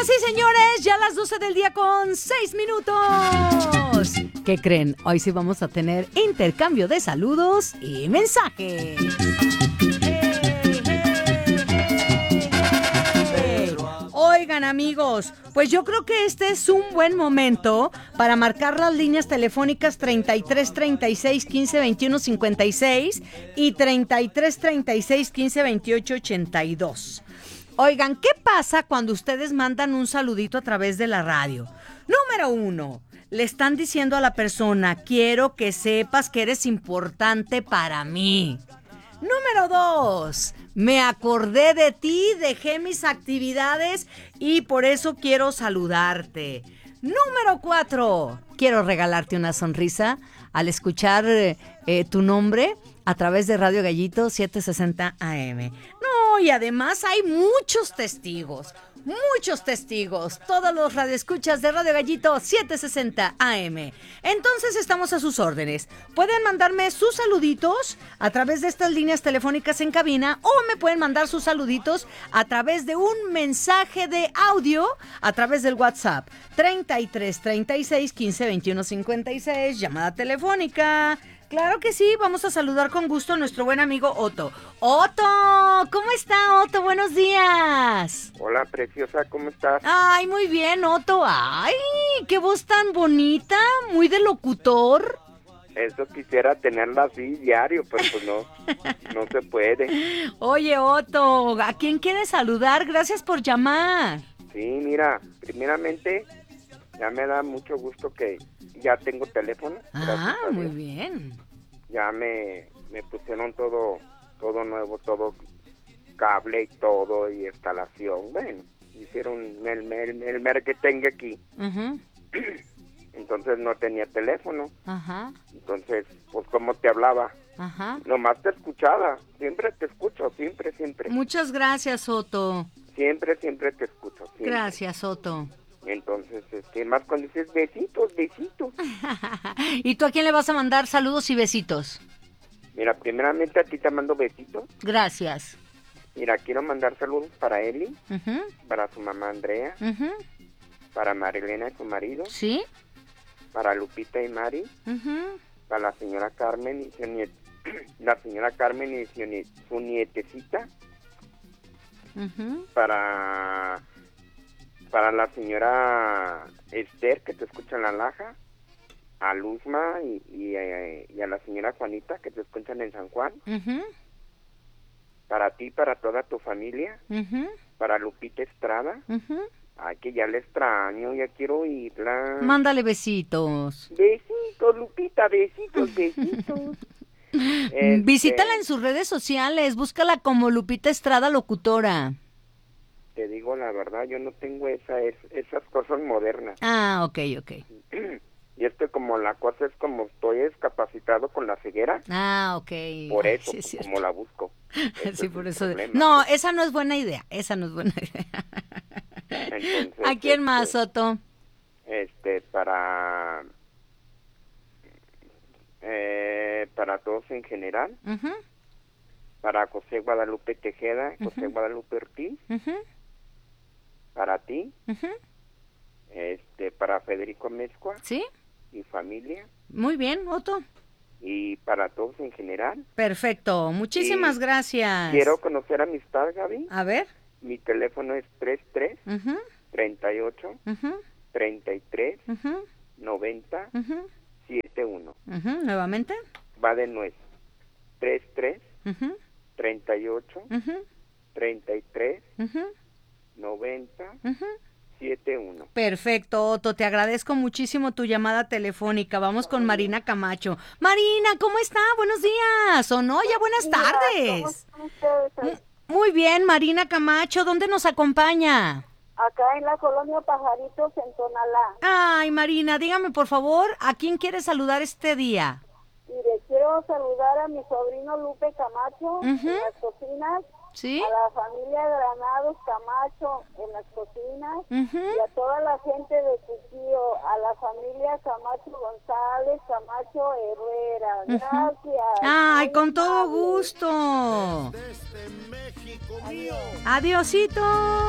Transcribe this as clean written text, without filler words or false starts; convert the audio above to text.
Señoras y señores, ya las 12 del día con 6 minutos. ¿Qué creen? Hoy sí vamos a tener intercambio de saludos y mensajes. Oigan, amigos, pues yo creo que este es un buen momento para marcar las líneas telefónicas 33 36 15 21 56 y 33 36 15 28 82. Oigan, ¿qué pasa cuando ustedes mandan un saludito a través de la radio? Número 1, le están diciendo a la persona, quiero que sepas que eres importante para mí. Número 2, me acordé de ti, dejé mis actividades y por eso quiero saludarte. Número 4, quiero regalarte una sonrisa al escuchar tu nombre a través de Radio Gallito 760 AM. No, y además hay muchos testigos, todos los radioescuchas de Radio Gallito 760 AM. Entonces estamos a sus órdenes. Pueden mandarme sus saluditos a través de estas líneas telefónicas en cabina o me pueden mandar sus saluditos a través de un mensaje de audio a través del WhatsApp 33 36 15 21 56, llamada telefónica. Claro que sí, vamos a saludar con gusto a nuestro buen amigo Otto. Otto, ¿cómo está, Otto? Buenos días. Hola, preciosa, ¿cómo estás? Ay, muy bien, Otto. Ay, qué voz tan bonita, muy de locutor. Eso quisiera tenerla así diario, pero pues no se puede. Oye, Otto, ¿a quién quieres saludar? Gracias por llamar. Sí, mira, primeramente, ya me da mucho gusto que ya tengo teléfono. Ah, muy bien. Ya me pusieron todo nuevo, todo cable y todo, y instalación. Bueno, hicieron el marketing aquí. Uh-huh. Entonces no tenía teléfono. Ajá. Entonces, pues, ¿cómo te hablaba? Ajá. Nomás te escuchaba. Siempre te escucho, siempre. Muchas gracias, Otto. Siempre te escucho. Siempre. Gracias, Otto. Entonces, más cuando dices besitos. ¿Y tú a quién le vas a mandar saludos y besitos? Mira, primeramente a ti te mando besitos. Gracias. Mira, quiero mandar saludos para Eli, Uh-huh. para su mamá Andrea, Uh-huh. para Marilena y su marido, ¿Sí? para Lupita y Mari, Uh-huh. para la señora Carmen y su nietecita, Uh-huh. para la señora Esther, que te escucha en La Laja, a Luzma y a la señora Juanita, que te escuchan en San Juan, Uh-huh. para ti, para toda tu familia, Uh-huh. para Lupita Estrada. Uh-huh. Ay, que ya la extraño, ya quiero oírla. Mándale besitos. Besitos, Lupita, besitos. Visítala en sus redes sociales, búscala como Lupita Estrada Locutora. Te digo la verdad, yo no tengo esas cosas modernas. Ah, ok. Y como la cosa es como estoy discapacitado con la ceguera. Ah, ok. Por eso, Sí, como la busco. Sí, por eso. Problema. No, esa no es buena idea. Entonces, ¿A quién más, Soto? Para todos en general. Uh-huh. Para José Guadalupe Tejeda, José Uh-huh. Guadalupe Ortiz. Uh-huh. Para ti. Uh-huh. Para Federico Mezcua. ¿Sí? Y familia. Muy bien, Otto. Y para todos en general. Perfecto, muchísimas gracias. Quiero conocer amistad, Gaby. A ver. Mi teléfono es 33 Uh-huh. 38 Uh-huh. 33 Uh-huh. 90 Uh-huh. 71. Uh-huh. Nuevamente. Va de nuez. 33 Uh-huh. 38 Uh-huh. 33 Uh-huh. 90 Uh-huh. 71. Perfecto, Otto, te agradezco muchísimo tu llamada telefónica. Vamos con Marina Camacho. Marina, ¿cómo está? Buenos días. O no, ya buenas tardes. ¿Cómo están ustedes? Muy bien, Marina Camacho, ¿dónde nos acompaña? Acá en la colonia Pajaritos, en Tonalá. Ay, Marina, dígame por favor, ¿a quién quieres saludar este día? Mire, quiero saludar a mi sobrino Lupe Camacho en las cocinas, ¿Sí? a la familia Granados Camacho en las cocinas y a toda la gente de Cuquío, a la familia Camacho González, Camacho Herrera. Gracias. Ay, con todo gusto. Desde México mío. Adiosito.